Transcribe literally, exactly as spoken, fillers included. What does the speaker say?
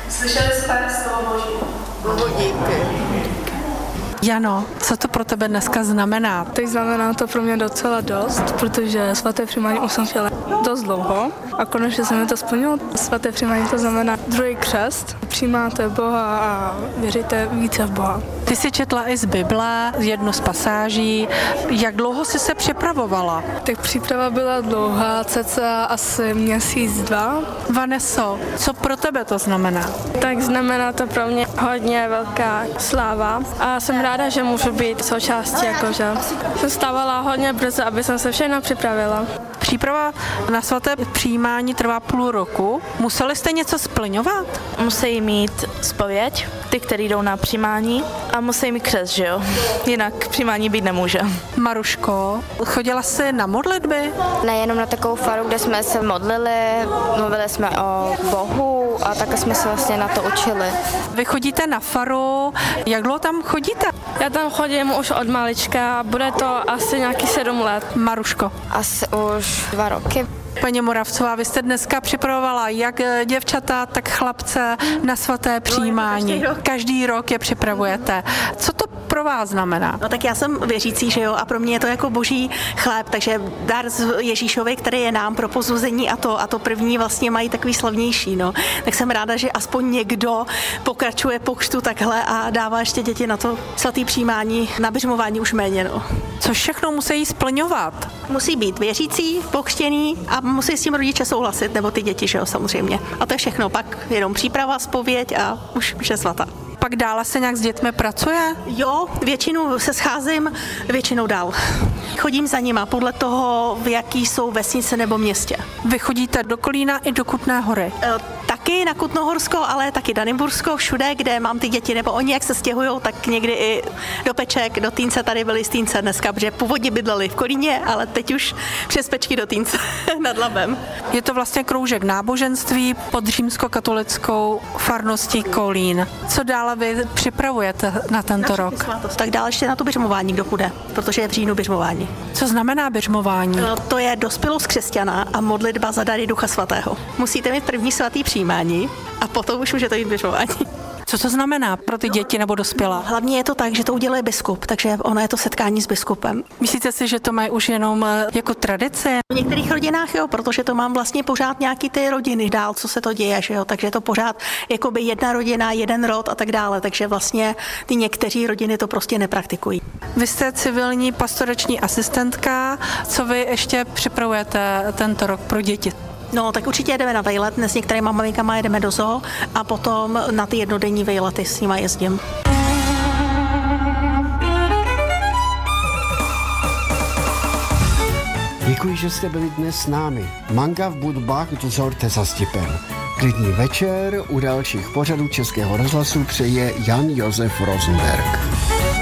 Slyšeli jsme z toho Boží. Díky. Jano, co to pro tebe dneska znamená? Teď znamená to pro mě docela dost, protože svaté přijímání už jsem chtěla dost dlouho a konečně se mi to splnilo. Svaté přijímání to znamená druhý křest. Přijímáte Boha a věříte více v Boha. Ty jsi četla i z Bible jednu z pasáží. Jak dlouho jsi se připravovala? Tak příprava byla dlouhá, cca asi měsíc, dva. Vaneso, co pro tebe to znamená? Tak znamená to pro mě hodně velká sláva a jsem ráda, že můžu být součástí, jakože jsem stávala hodně brzo, aby jsem se všechno připravila. Příprava na svaté přijímání trvá půl roku. Museli jste něco splňovat? Musí mít zpověď, ty, kteří jdou na přijímání, a musí mít křest, že jo? Jinak přijímání být nemůže. Maruško, chodila jsi na modlitby? Nejenom na takovou faru, kde jsme se modlili, mluvili jsme o Bohu a také jsme se vlastně na to učili. Vy chodíte na faru, jak dlouho tam chodíte? Já tam chodím už od malička, bude to asi nějaký sedm let. Maruško. Asi už dva roky. Paní Moravcová, vy jste dneska připravovala jak děvčata, tak chlapce na svaté přijímání. Každý rok. Každý rok je připravujete. Co to pro vás znamená? No tak já jsem věřící, že jo, a pro mě je to jako boží chléb, takže dar z Ježíšovi, který je nám pro pozbuzení a to, a to první vlastně mají takový slavnější, no. Tak jsem ráda, že aspoň někdo pokračuje po křtu takhle a dává ještě děti na to svatý přijímání, na běžmování už méně, no. Co všechno musí splňovat? Musí být věřící, pokřtěný a musí s tím rodiče souhlasit, nebo ty děti, že jo, samozřejmě. A to je všechno, pak jenom příprava, zpověď a už je svatá. Pak dále se nějak s dětmi pracuje? Jo, většinou se scházím, většinou dál. Chodím za nima podle toho, v jaký jsou vesnice nebo městě. Vy chodíte do Kolína i do Kutné Hory? E, taky na Kutnohorsko, ale taky Danimbursko, všude, kde mám ty děti, nebo oni jak se stěhujou, tak někdy i do Peček, do Týnce, tady byli z Týnce dneska, protože původně bydleli v Kolíně, ale teď už přes Pečky do Týnce nad Labem. Je to vlastně kroužek náboženství pod římskokatolickou farností Kolín. Co dále vy připravujete na tento na rok? Svátost. Tak dále ještě na to běžmování, kdo půjde, protože je v říjnu běžmování. Co znamená běžmování? No, to je dospělost křesťana a modlitba za dary Ducha Svatého. Musíte mít první svatý přijímání a potom už můžete jít běžmování. Co to znamená pro ty děti nebo dospělá? Hlavně je to tak, že to uděluje biskup, takže ono je to setkání s biskupem. Myslíte si, že to mají už jenom jako tradici? V některých rodinách jo, protože to mám vlastně pořád nějaký ty rodiny dál, co se to děje, že jo, takže je to pořád jakoby jedna rodina, jeden rod a tak dále, takže vlastně ty někteří rodiny to prostě nepraktikují. Vy jste civilní pastorační asistentka, co vy ještě připravujete tento rok pro děti? No, tak určitě jedeme na vejlet, dnes s některýma maminkama jedeme do zoo a potom na ty jednodenní vejlety s nima jezdím. Děkuji, že jste byli dnes s námi. Manga v budbách dozorte za Stipem. Klidný večer u dalších pořadů Českého rozhlasu přeje Jan Josef Rosenberg.